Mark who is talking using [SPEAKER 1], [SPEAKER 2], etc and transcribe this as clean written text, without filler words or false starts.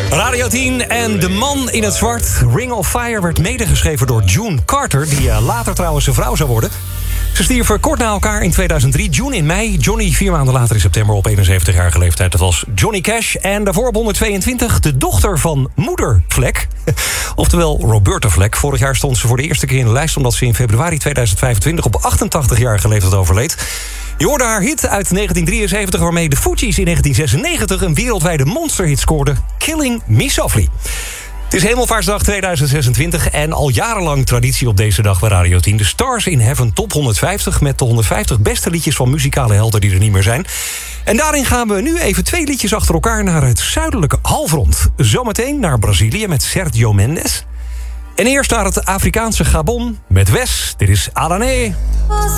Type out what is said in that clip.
[SPEAKER 1] Radio 10 en De Man in het Zwart. Ring of Fire werd medegeschreven door June Carter, die later trouwens zijn vrouw zou worden. Ze stierven kort na elkaar in 2003. June in mei, Johnny 4 maanden later in september op 71-jarige leeftijd. Dat was Johnny Cash. En daarvoor op 122 de dochter van moeder Vlek. Oftewel Roberta Vlek. Vorig jaar stond ze voor de eerste keer in de lijst, omdat ze in februari 2025 op 88-jarige leeftijd overleed. Je hoorde haar hit uit 1973... waarmee de Fugees in 1996 een wereldwijde monsterhit scoorden. Killing Me Softly. Het is Hemelvaartsdag 2026 en al jarenlang traditie op deze dag bij Radio 10. De Stars in Heaven Top 150 met de 150 beste liedjes van muzikale helden die er niet meer zijn. En daarin gaan we nu even 2 liedjes achter elkaar naar het zuidelijke halfrond. Zometeen naar Brazilië met Sergio Mendes. En eerst naar het Afrikaanse Gabon met Wes. Dit is Alané.